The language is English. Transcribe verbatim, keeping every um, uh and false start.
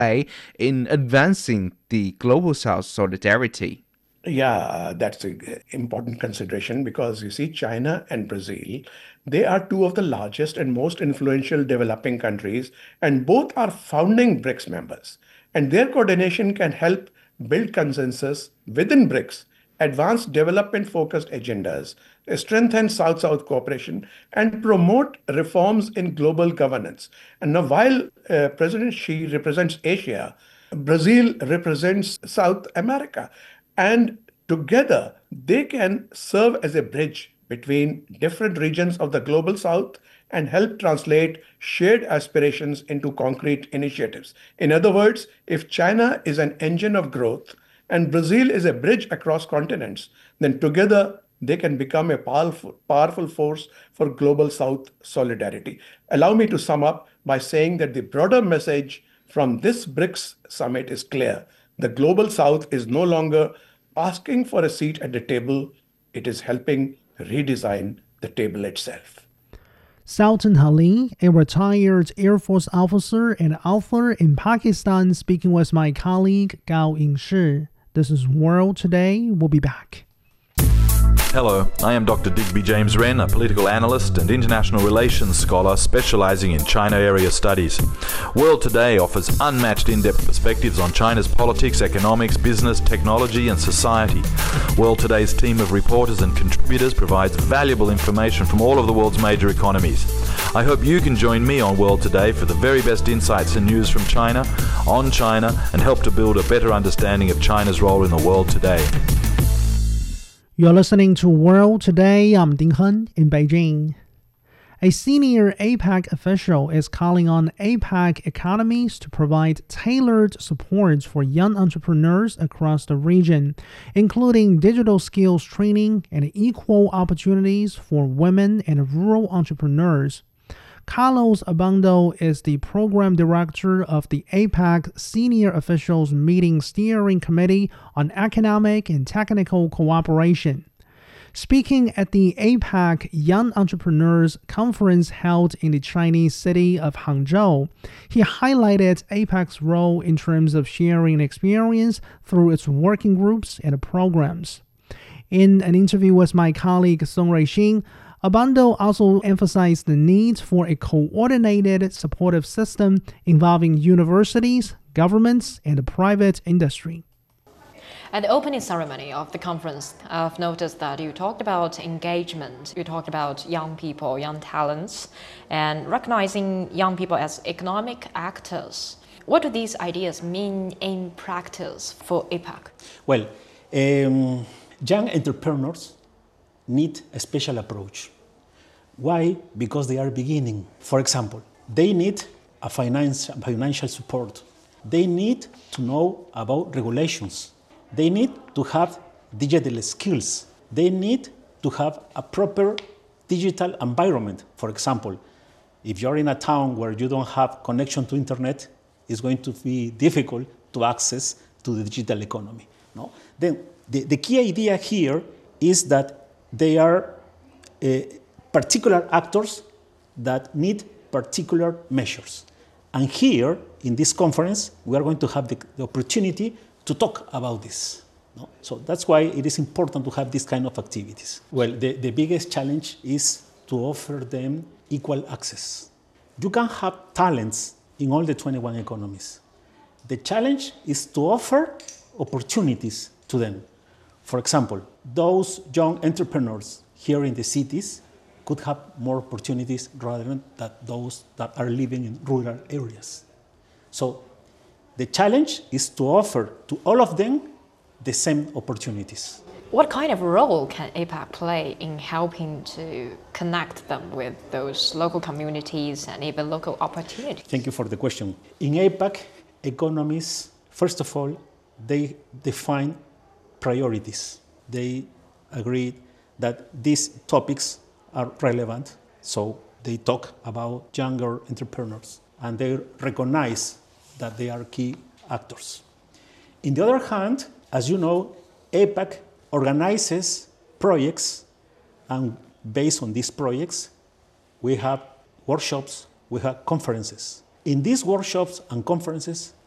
play in advancing the Global South solidarity? Yeah, uh, that's an important consideration because you see, China and Brazil, they are two of the largest and most influential developing countries, and both are founding BRICS members. And their coordination can help build consensus within BRICS, advance development focused agendas, strengthen South South cooperation, and promote reforms in global governance. And now, while uh, President Xi represents Asia, Brazil represents South America. And together, they can serve as a bridge between different regions of the global south and help translate shared aspirations into concrete initiatives. In other words, if China is an engine of growth and Brazil is a bridge across continents, then together they can become a powerful, powerful force for global south solidarity. Allow me to sum up by saying that the broader message from this BRICS summit is clear. The global south is no longer asking for a seat at the table, it is helping redesign the table itself. Sultan Ali, a retired Air Force officer and author in Pakistan, speaking with my colleague Gao Yingshi. This is World Today. We'll be back. Hello, I am Doctor Digby James Wren, a political analyst and international relations scholar specializing in China area studies. World Today offers unmatched in-depth perspectives on China's politics, economics, business, technology and society. World Today's team of reporters and contributors provides valuable information from all of the world's major economies. I hope you can join me on World Today for the very best insights and news from China, on China, and help to build a better understanding of China's role in the world today. You're listening to World Today. I'm Ding Hen in Beijing. A senior APEC official is calling on APEC economies to provide tailored support for young entrepreneurs across the region, including digital skills training and equal opportunities for women and rural entrepreneurs. Carlos Abando is the program director of the APEC Senior Officials Meeting Steering Committee on Economic and Technical Cooperation. Speaking at the APEC Young Entrepreneurs Conference held in the Chinese city of Hangzhou, he highlighted APEC's role in terms of sharing experience through its working groups and programs. In an interview with my colleague Song Ruixing, Abando also emphasized the need for a coordinated supportive system involving universities, governments, and the private industry. At the opening ceremony of the conference, I've noticed that you talked about engagement, you talked about young people, young talents, and recognizing young people as economic actors. What do these ideas mean in practice for APEC? Well, um, young entrepreneurs need a special approach. Why? Because they are beginning. For example, they need a finance, financial support. They need to know about regulations. They need to have digital skills. They need to have a proper digital environment. For example, if you're in a town where you don't have connection to internet, it's going to be difficult to access to the digital economy. No? Then the, the key idea here is that they are uh, particular actors that need particular measures. And here, in this conference, we are going to have the, the opportunity to talk about this. No? So that's why it is important to have these kind of activities. Well, the, the biggest challenge is to offer them equal access. You can have talents in all the twenty-one economies. The challenge is to offer opportunities to them. For example, those young entrepreneurs here in the cities could have more opportunities rather than that those that are living in rural areas. So the challenge is to offer to all of them the same opportunities. What kind of role can APEC play in helping to connect them with those local communities and even local opportunities? Thank you for the question. In APEC, economies, first of all, they define priorities. They agreed that these topics are relevant, so they talk about younger entrepreneurs and they recognize that they are key actors. On the other hand, as you know, APEC organizes projects, and based on these projects, we have workshops, we have conferences. In these workshops and conferences,